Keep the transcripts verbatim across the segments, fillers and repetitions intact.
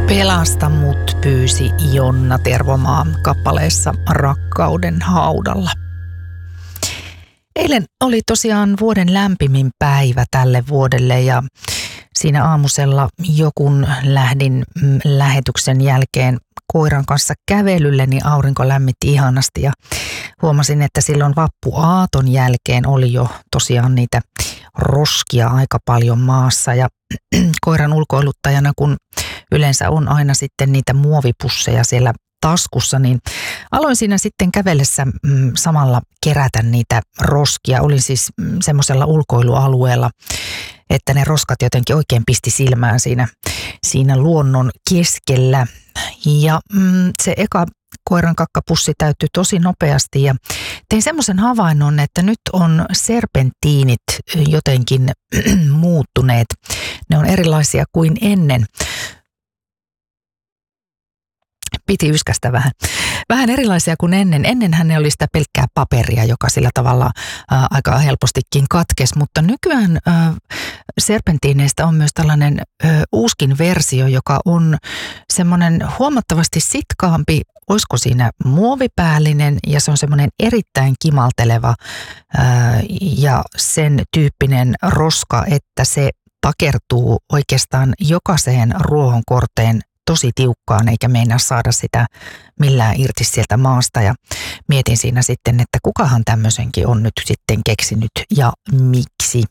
Pelasta mut, pyysi Jonna Tervomaa kappaleessa Rakkauden haudalla. Eilen oli tosiaan vuoden lämpimin päivä tälle vuodelle ja siinä aamusella jokun lähdin lähetyksen jälkeen koiran kanssa kävelylle, niin aurinko lämmitti ihanasti ja huomasin, että silloin vappuaaton jälkeen oli jo tosiaan niitä roskia aika paljon maassa ja koiran ulkoiluttajana, kun yleensä on aina sitten niitä muovipusseja siellä taskussa, niin aloin siinä sitten kävellessä mm, samalla kerätä niitä roskia. Olin siis mm, semmoisella ulkoilualueella, että ne roskat jotenkin oikein pisti silmään siinä, siinä luonnon keskellä. Ja mm, se eka koiran kakkapussi täyttyi tosi nopeasti ja tein semmoisen havainnon, että nyt on serpentiinit jotenkin muuttuneet. Ne on erilaisia kuin ennen. Piti yskästä vähän. Vähän erilaisia kuin ennen. Ennenhän ne oli sitä pelkkää paperia, joka sillä tavalla ää, aika helpostikin katkesi, mutta nykyään ää, serpentiineistä on myös tällainen ää, uuskin versio, joka on semmoinen huomattavasti sitkaampi, olisiko siinä muovipäällinen ja se on semmoinen erittäin kimalteleva ää, ja sen tyyppinen roska, että se takertuu oikeastaan jokaiseen ruohonkorteen tosi tiukkaan eikä meinaa saada sitä millään irti sieltä maasta ja mietin siinä sitten, että kukahan tämmöisenkin on nyt sitten keksinyt ja miksi.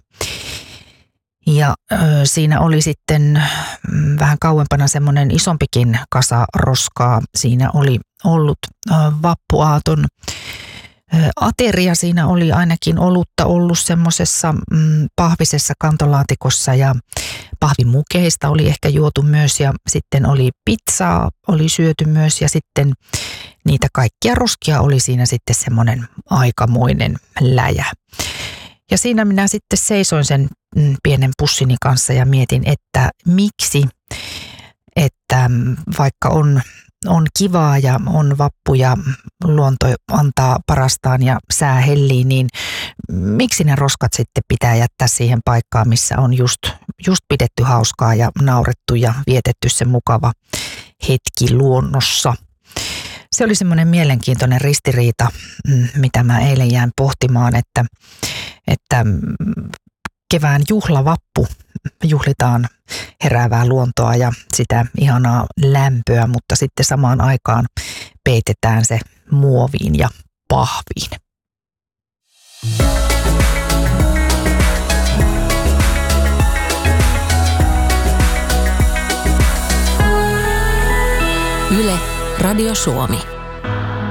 Ja ö, siinä oli sitten mm, vähän kauempana semmoinen isompikin kasa roskaa. Siinä oli ollut ö, vappuaaton ateria, siinä oli ainakin olutta ollut semmoisessa mm, pahvisessa kantolaatikossa ja pahvimukeista oli ehkä juotu myös ja sitten oli pizzaa, oli syöty myös ja sitten niitä kaikkia roskia oli siinä sitten semmoinen aikamoinen läjä. Ja siinä minä sitten seisoin sen mm, pienen pussini kanssa ja mietin, että miksi, että vaikka on On kivaa ja on vappu ja luonto antaa parastaan ja sää hellii, niin miksi ne roskat sitten pitää jättää siihen paikkaan, missä on just, just pidetty hauskaa ja naurettu ja vietetty se mukava hetki luonnossa. Se oli semmoinen mielenkiintoinen ristiriita, mitä mä eilen jäin pohtimaan, että, että kevään juhlavappu juhlitaan heräävää luontoa ja sitä ihanaa lämpöä, mutta sitten samaan aikaan peitetään se muoviin ja pahviin. Yle, Radio Suomi.